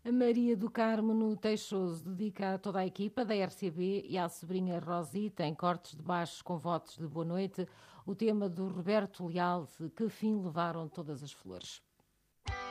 A Maria do Carmo Teixoso dedica a toda a equipa da RCB e à sobrinha Rosita, em cortes de baixos com votos de boa noite, o tema do Roberto Leal, Que Fim Levaram Todas as Flores.